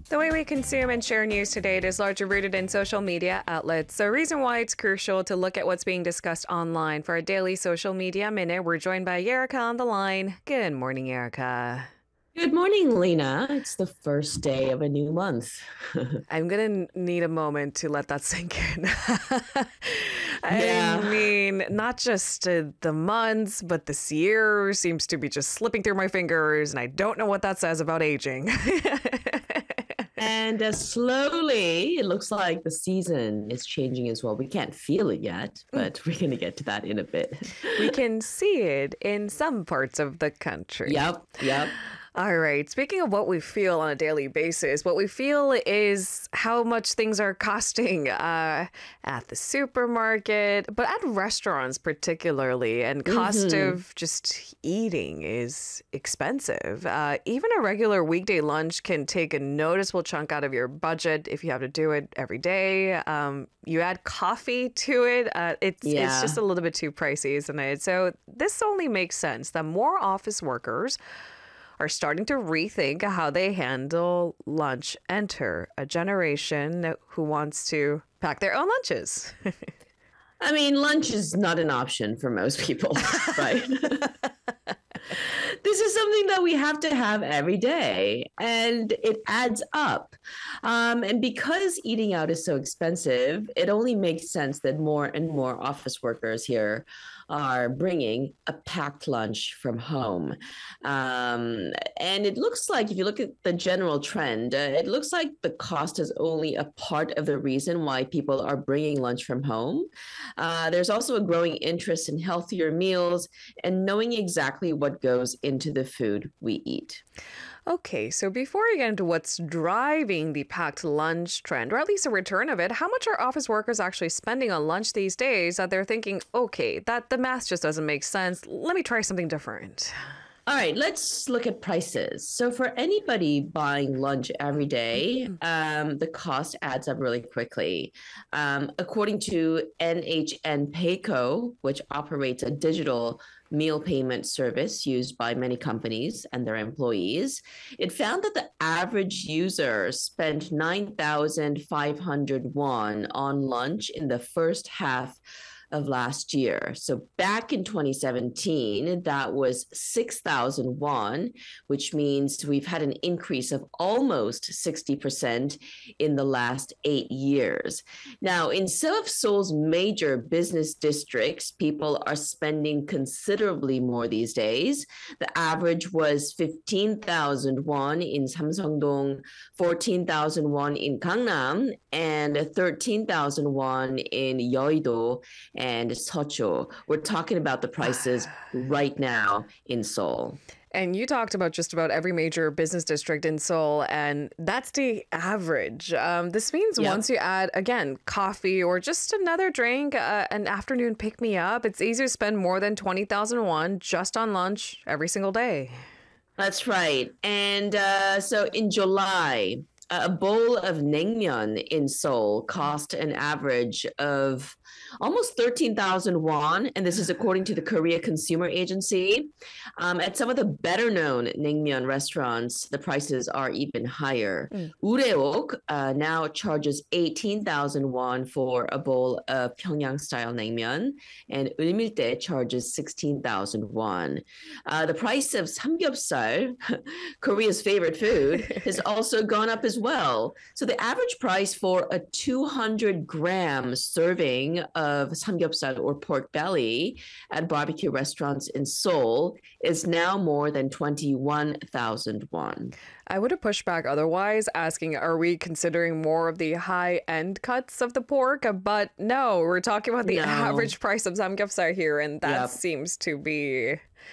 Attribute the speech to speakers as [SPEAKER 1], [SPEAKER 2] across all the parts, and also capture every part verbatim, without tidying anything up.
[SPEAKER 1] The way we consume and share news today is largely rooted in social media outlets. The reason why it's crucial to look at what's being discussed online. For our daily social media minute, we're joined by Erica on the line. Good morning, Erica.
[SPEAKER 2] Good morning, Lena. It's the first day of a new month.
[SPEAKER 1] I'm going to need a moment to let that sink in.
[SPEAKER 2] Yeah.
[SPEAKER 1] I mean, not just uh, the months, but this year seems to be just slipping through my fingers, and I don't know what that says about aging.
[SPEAKER 2] And uh, slowly, it looks like the season is changing as well. We can't feel it yet, but we're going to get to that in a bit.
[SPEAKER 1] We can see it in some parts of the country.
[SPEAKER 2] Yep, yep.
[SPEAKER 1] All right. Speaking of what we feel on a daily basis, what we feel is how much things are costing uh, at the supermarket, but at restaurants particularly. And cost
[SPEAKER 2] Mhm.
[SPEAKER 1] of just eating is expensive. Uh, even a regular weekday lunch can take a noticeable chunk out of your budget if you have to do it every day. Um, you add coffee to it, uh, it's, it's
[SPEAKER 2] Yeah.
[SPEAKER 1] just a little bit too pricey, isn't it? So this only makes sense that more office workers are starting to rethink how they handle lunch. Enter a generation who wants to pack their own lunches.
[SPEAKER 2] I mean, lunch is not an option for most people, right? This is something that we have to have every day, and it adds up. Um, and because eating out is so expensive, it only makes sense that more and more office workers here are bringing a packed lunch from home. Um, and it looks like, if you look at the general trend, uh, it looks like the cost is only a part of the reason why people are bringing lunch from home. Uh, there's also a growing interest in healthier meals and knowing exactly what goes into the food we eat.
[SPEAKER 1] Okay, so before we get into what's driving the packed lunch trend, or at least a return of it, how much are office workers actually spending on lunch these days that they're thinking, okay, that the math just doesn't make sense. Let me try something different.
[SPEAKER 2] All right, let's look at prices. So for anybody buying lunch every day, um, the cost adds up really quickly. Um, according to N H N Payco, which operates a digital meal payment service used by many companies and their employees, it found that the average user spent nine thousand five hundred won on lunch in the first half of last year. So back in twenty seventeen, that was six thousand won, which means we've had an increase of almost sixty percent in the last eight years. Now, in some of Seoul's major business districts, people are spending considerably more these days. The average was fifteen thousand won in Samsung-dong, fourteen thousand won in Gangnam, and thirteen thousand won in Yeouido and Seocho. We're talking about the prices right now in Seoul.
[SPEAKER 1] And you talked about just about every major business district in Seoul, and that's the average. Um, this means
[SPEAKER 2] Yep.
[SPEAKER 1] once you add, again, coffee or just another drink, uh, an afternoon pick-me-up, it's easy to spend more than twenty thousand won just on lunch every single day.
[SPEAKER 2] That's right. And uh, so in July, a bowl of naengmyeon in Seoul cost an average of almost thirteen thousand won. And this is according to the Korea Consumer Agency. Um, at some of the better known naengmyeon restaurants, the prices are even higher.
[SPEAKER 1] Mm.
[SPEAKER 2] Ureok uh, now charges eighteen thousand won for a bowl of Pyongyang style naengmyeon, and Ulmildae charges sixteen thousand won. Uh, the price of samgyeopsal, Korea's favorite food, has also gone up as well. So the average price for a two hundred gram serving of samgyeopsal or pork belly at barbecue restaurants in Seoul is now more than twenty-one thousand won.
[SPEAKER 1] I would have pushed back otherwise, asking, are we considering more of the high-end cuts of the pork? But no, we're talking about the
[SPEAKER 2] No.
[SPEAKER 1] average price of samgyeopsal here, and that
[SPEAKER 2] Yep.
[SPEAKER 1] seems to be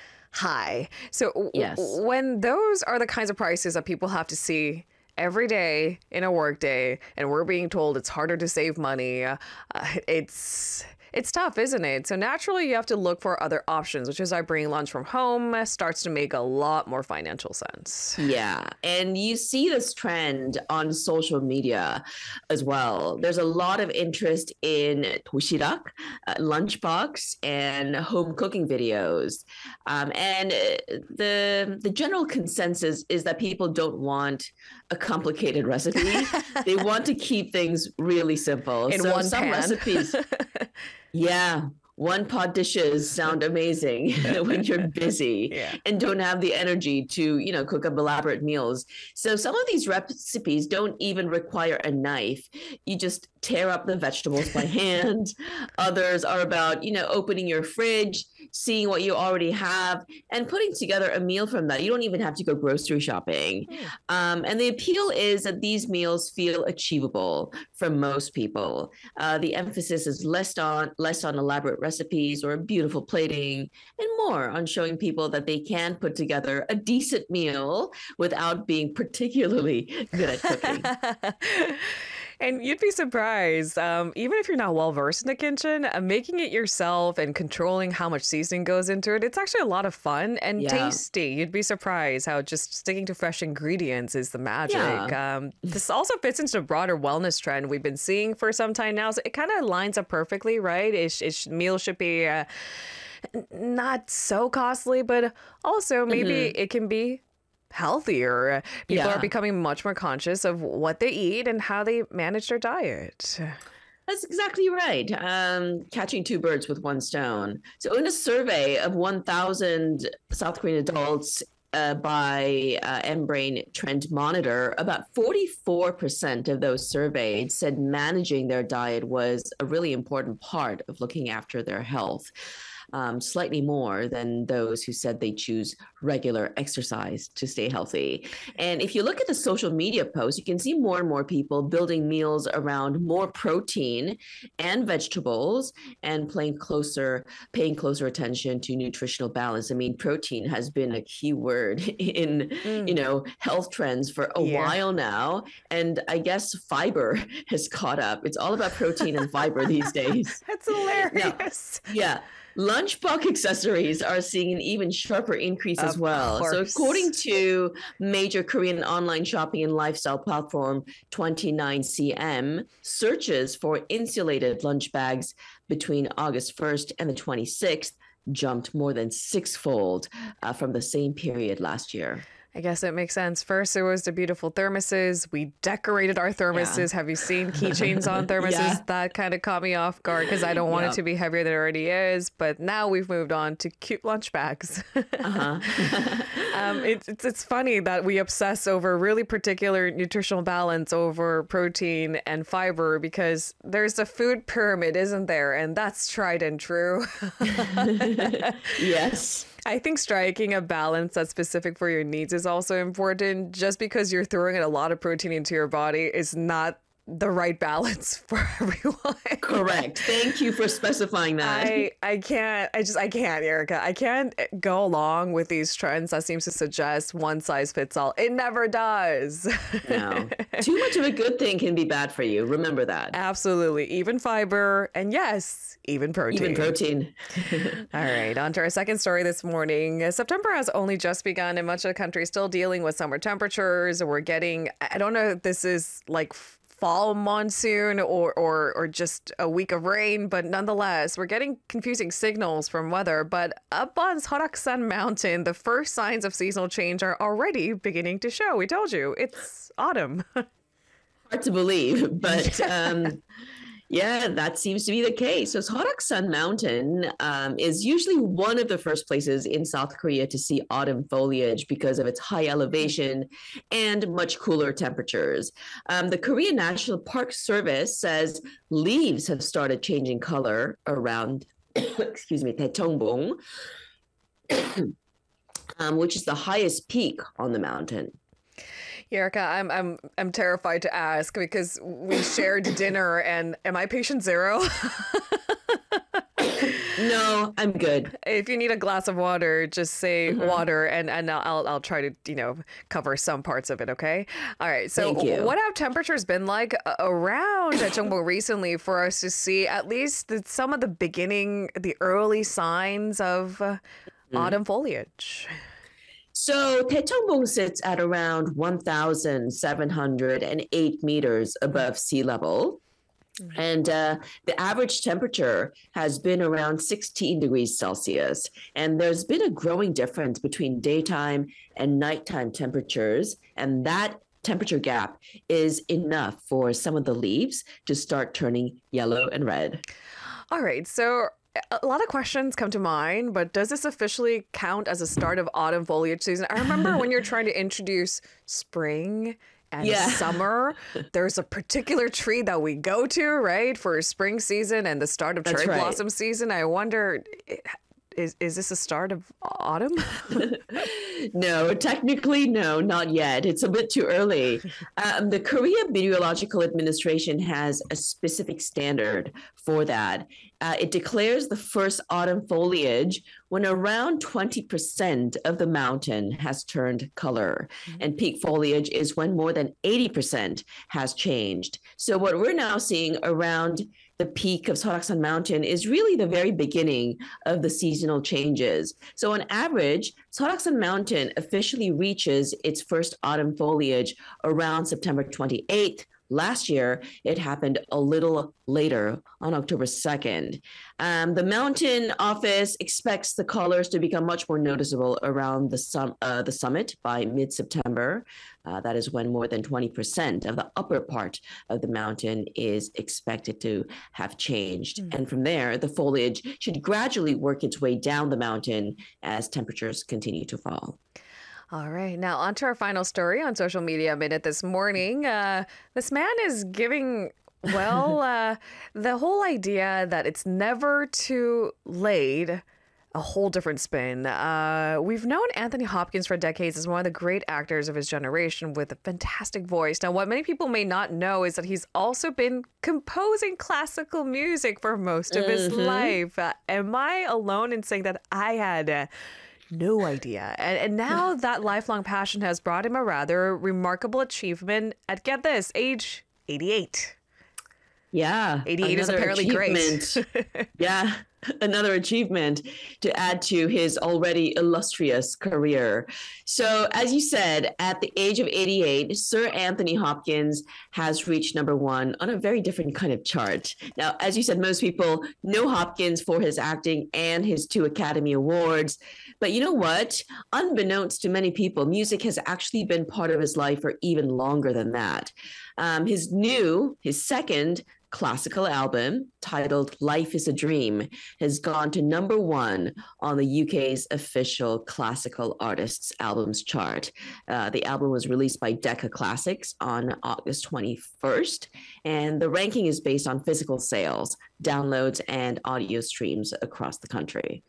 [SPEAKER 1] high. So w-
[SPEAKER 2] Yes.
[SPEAKER 1] when those are the kinds of prices that people have to see every day in a workday, and we're being told it's harder to save money, uh, it's It's tough, isn't it? So naturally, you have to look for other options, which is why bringing lunch from home starts to make a lot more financial sense.
[SPEAKER 2] Yeah. And you see this trend on social media as well. There's a lot of interest in 도시락, uh, lunchbox, and home cooking videos. Um, and uh, the the general consensus is that people don't want a complicated recipe. They want to keep things really simple.
[SPEAKER 1] In
[SPEAKER 2] so
[SPEAKER 1] one
[SPEAKER 2] some
[SPEAKER 1] pan.
[SPEAKER 2] recipes, yeah. One pot dishes sound amazing when you're busy
[SPEAKER 1] Yeah.
[SPEAKER 2] and don't have the energy to, you know, cook up elaborate meals. So some of these recipes don't even require a knife. You just tear up the vegetables by hand. Others are about, you know, opening your fridge, seeing what you already have, and putting together a meal from that. You don't even have to go grocery shopping.
[SPEAKER 1] Mm.
[SPEAKER 2] Um, and the appeal is that these meals feel achievable for most people. Uh, the emphasis is less on less on elaborate recipes or beautiful plating, and more on showing people that they can put together a decent meal without being particularly good at cooking.
[SPEAKER 1] And you'd be surprised, um, even if you're not well versed in the kitchen, uh, making it yourself and controlling how much seasoning goes into it, it's actually a lot of fun and
[SPEAKER 2] Yeah.
[SPEAKER 1] tasty. You'd be surprised how just sticking to fresh ingredients is the magic.
[SPEAKER 2] Yeah.
[SPEAKER 1] Um, this also fits into the broader wellness trend we've been seeing for some time now. So it kind of lines up perfectly, right? It, sh- it sh- meals should be uh, n- not so costly, but also maybe it can be healthier. People
[SPEAKER 2] Yeah.
[SPEAKER 1] are becoming much more conscious of what they eat and how they manage their diet.
[SPEAKER 2] That's exactly right. Um, catching two birds with one stone. So, in a survey of one thousand South Korean adults uh, by uh, M-Brain Trend Monitor, about forty-four percent of those surveyed said managing their diet was a really important part of looking after their health. Um, slightly more than those who said they choose regular exercise to stay healthy. And if you look at the social media posts, you can see more and more people building meals around more protein and vegetables and paying closer, paying closer attention to nutritional balance. I mean, protein has been a key word in, you know, health trends for a
[SPEAKER 1] Yeah.
[SPEAKER 2] while now. And I guess fiber has caught up. It's all about protein and fiber these days.
[SPEAKER 1] That's hilarious.
[SPEAKER 2] Yeah. Lunchbox accessories are seeing an even sharper increase as
[SPEAKER 1] Of
[SPEAKER 2] well. So,
[SPEAKER 1] course.
[SPEAKER 2] according to major Korean online shopping and lifestyle platform twenty-nine C M, searches for insulated lunch bags between August first and the twenty-sixth jumped more than sixfold uh, from the same period last year.
[SPEAKER 1] I guess it makes sense. First, it was the beautiful thermoses. We decorated our thermoses.
[SPEAKER 2] Yeah.
[SPEAKER 1] Have you seen keychains on thermoses?
[SPEAKER 2] Yeah.
[SPEAKER 1] That kind of caught me off guard because I don't want
[SPEAKER 2] Yeah.
[SPEAKER 1] it to be heavier than it already is. But now we've moved on to cute lunch bags.
[SPEAKER 2] Uh-huh.
[SPEAKER 1] um, it, it's, it's funny that we obsess over really particular nutritional balance over protein and fiber because there's a food pyramid, isn't there? And that's tried and true.
[SPEAKER 2] Yes.
[SPEAKER 1] I think striking a balance that's specific for your needs is also important. Just because you're throwing in a lot of protein into your body is not the right balance for everyone.
[SPEAKER 2] Correct. Thank you for specifying that.
[SPEAKER 1] I, I can't, I just, I can't, Erica. I can't go along with these trends that seems to suggest one size fits all. It never does.
[SPEAKER 2] No. Too much of a good thing can be bad for you. Remember that.
[SPEAKER 1] Absolutely. Even fiber. And yes, even protein.
[SPEAKER 2] Even protein.
[SPEAKER 1] All right, on to our second story this morning. Uh, September has only just begun, and much of the country is still dealing with summer temperatures. We're getting, I don't know if this is like fall monsoon or, or, or just a week of rain, but nonetheless, we're getting confusing signals from weather. But up on Soraksan Mountain, the first signs of seasonal change are already beginning to show. We told you, it's autumn.
[SPEAKER 2] Hard to believe, but um, yeah, that seems to be the case. So Soraksan Mountain um, is usually one of the first places in South Korea to see autumn foliage because of its high elevation and much cooler temperatures. Um, the Korean National Park Service says leaves have started changing color around, excuse me, Daecheongbong, um, which is the highest peak on the mountain.
[SPEAKER 1] Erica, I'm I'm I'm terrified to ask because we shared dinner and am I patient zero?
[SPEAKER 2] No, I'm good.
[SPEAKER 1] If you need a glass of water, just say
[SPEAKER 2] Mhm.
[SPEAKER 1] water, and and I'll I'll try to you know cover some parts of it. Okay. All right. So
[SPEAKER 2] Thank you.
[SPEAKER 1] what have temperatures been like a- around Chungbo recently for us to see at least the, some of the beginning, the early signs of uh,
[SPEAKER 2] Mhm.
[SPEAKER 1] autumn foliage?
[SPEAKER 2] So Taechongbong sits at around one thousand seven hundred eight meters above sea level. And uh, the average temperature has been around sixteen degrees Celsius. And there's been a growing difference between daytime and nighttime temperatures. And that temperature gap is enough for some of the leaves to start turning yellow and red.
[SPEAKER 1] All right. So a lot of questions come to mind, but does this officially count as a start of autumn foliage season? I remember when you're trying to introduce spring and
[SPEAKER 2] Yeah.
[SPEAKER 1] summer, there's a particular tree that we go to, right, for spring season and the start of
[SPEAKER 2] That's
[SPEAKER 1] cherry
[SPEAKER 2] right.
[SPEAKER 1] blossom season. I wonder, is is this a start of autumn?
[SPEAKER 2] No, technically, no, not yet. It's a bit too early. Um, the Korea Meteorological Administration has a specific standard for that. Uh, it declares the first autumn foliage when around twenty percent of the mountain has turned color. And peak foliage is when more than eighty percent has changed. So, what we're now seeing around the peak of Soraksan Mountain is really the very beginning of the seasonal changes. So on average, Soraksan Mountain officially reaches its first autumn foliage around September twenty-eighth. Last year, it happened a little later on October second. Um, the mountain office expects the colors to become much more noticeable around the, sum, uh, the summit by mid-September. Uh, that is when more than twenty percent of the upper part of the mountain is expected to have changed. Mm. And from there, the foliage should gradually work its way down the mountain as temperatures continue to fall.
[SPEAKER 1] All right. Now, on to our final story on Social Media Minute this morning. Uh, this man is giving, well, uh, the whole idea that it's never too late a whole different spin. Uh, we've known Anthony Hopkins for decades as one of the great actors of his generation with a fantastic voice. Now, what many people may not know is that he's also been composing classical music for most of his
[SPEAKER 2] Mm-hmm.
[SPEAKER 1] life. Uh, am I alone in saying that I had... Uh, No idea. And, and now that lifelong passion has brought him a rather remarkable achievement at, get this, age eighty-eight.
[SPEAKER 2] Yeah.
[SPEAKER 1] eighty-eight is apparently great.
[SPEAKER 2] Yeah. Another achievement to add to his already illustrious career. So, as you said, at the age of eighty-eight, Sir Anthony Hopkins has reached number one on a very different kind of chart. Now, as you said, most people know Hopkins for his acting and his two Academy Awards. But you know what? Unbeknownst to many people, music has actually been part of his life for even longer than that. Um, his new, his second classical album titled Life is a Dream has gone to number one on the U K's official classical artists albums chart. Uh, the album was released by Decca Classics on August twenty-first, and the ranking is based on physical sales, downloads, and audio streams across the country.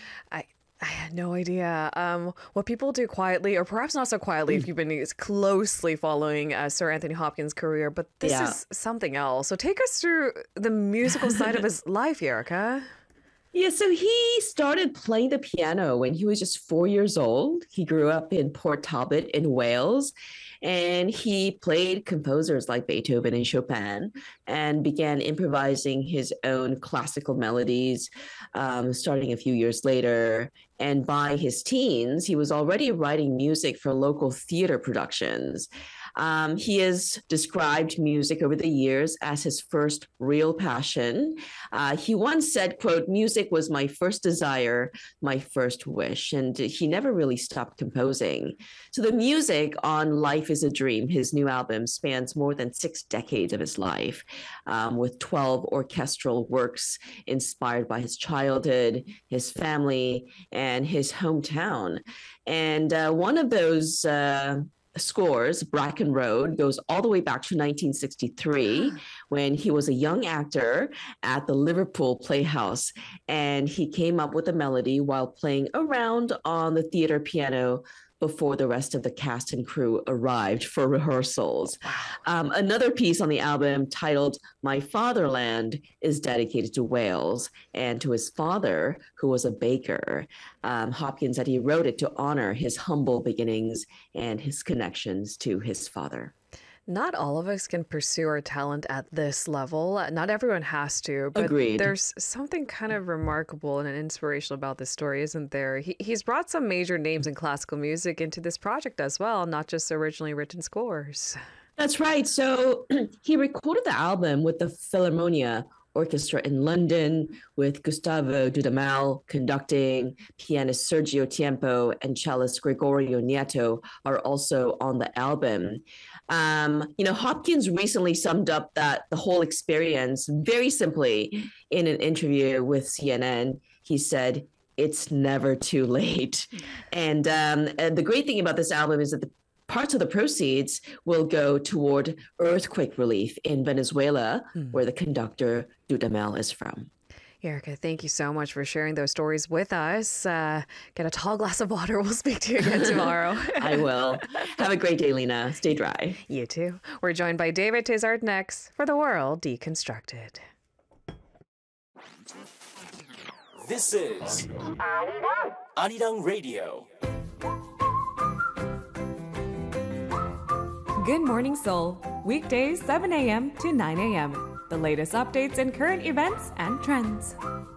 [SPEAKER 1] I I had no idea. Um, what people do quietly, or perhaps not so quietly if you've been closely following uh, Sir Anthony Hopkins' career, but this
[SPEAKER 2] Yeah.
[SPEAKER 1] is something else. So take us through the musical side of his life, Erica.
[SPEAKER 2] Yeah, so he started playing the piano when he was just four years old. He grew up in Port Talbot in Wales, and he played composers like Beethoven and Chopin and began improvising his own classical melodies um, starting a few years later. And by his teens, he was already writing music for local theater productions. Um, he has described music over the years as his first real passion. Uh, he once said, quote, "Music was my first desire, my first wish." And he never really stopped composing. So the music on Life is a Dream, his new album, spans more than six decades of his life, um, with twelve orchestral works inspired by his childhood, his family, and his hometown. And uh, one of those uh, scores, Bracken Road, goes all the way back to nineteen sixty-three when he was a young actor at the Liverpool Playhouse, and he came up with a melody while playing around on the theater piano before the rest of the cast and crew arrived for rehearsals. Um, another piece on the album titled My Fatherland is dedicated to Wales and to his father, who was a baker. Um, Hopkins said he wrote it to honor his humble beginnings and his connections to his father.
[SPEAKER 1] Not all of us can pursue our talent at this level. Not everyone has to. But
[SPEAKER 2] Agreed.
[SPEAKER 1] There's something kind of remarkable and inspirational about this story, isn't there? He, he's brought some major names in classical music into this project as well, not just originally written scores.
[SPEAKER 2] That's right. So he recorded the album with the Philharmonia Orchestra in London, with Gustavo Dudamel conducting. Pianist Sergio Tiempo and cellist Gregorio Nieto are also on the album. Um, you know, Hopkins recently summed up that the whole experience very simply in an interview with C N N. He said, "It's never too late." And, um, and the great thing about this album is that the parts of the proceeds will go toward earthquake relief in Venezuela, mm. where the conductor Dudamel is from.
[SPEAKER 1] Erica, thank you so much for sharing those stories with us. Uh, get a tall glass of water. We'll speak to you again tomorrow.
[SPEAKER 2] I will. Have a great day, Lena. Stay dry.
[SPEAKER 1] You too. We're joined by David Tizard next for The World Deconstructed.
[SPEAKER 3] This is Arirang Radio.
[SPEAKER 4] Good Morning Seoul, weekdays seven a.m. to nine a.m. The latest updates and current events and trends.